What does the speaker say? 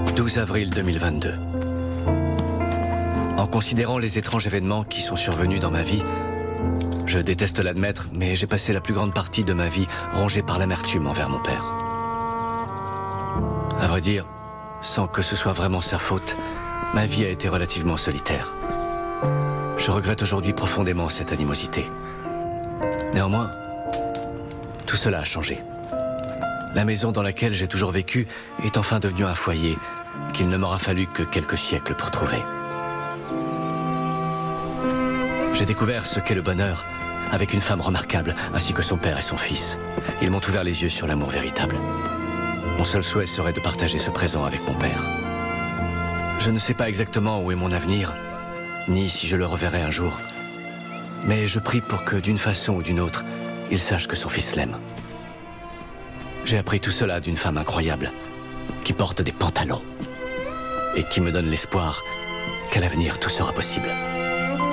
12 avril 2022. En considérant les étranges événements qui sont survenus dans ma vie, je déteste l'admettre, mais j'ai passé la plus grande partie de ma vie rongé par l'amertume envers mon père. À vrai dire, sans que ce soit vraiment sa faute, ma vie a été relativement solitaire. Je regrette aujourd'hui profondément cette animosité. Néanmoins, tout cela a changé. La maison dans laquelle j'ai toujours vécu est enfin devenue un foyer qu'il ne m'aura fallu que quelques siècles pour trouver. J'ai découvert ce qu'est le bonheur avec une femme remarquable, ainsi que son père et son fils. Ils m'ont ouvert les yeux sur l'amour véritable. Mon seul souhait serait de partager ce présent avec mon père. Je ne sais pas exactement où est mon avenir, ni si je le reverrai un jour. Mais je prie pour que, d'une façon ou d'une autre, il sache que son fils l'aime. J'ai appris tout cela d'une femme incroyable, qui porte des pantalons, et qui me donne l'espoir qu'à l'avenir tout sera possible.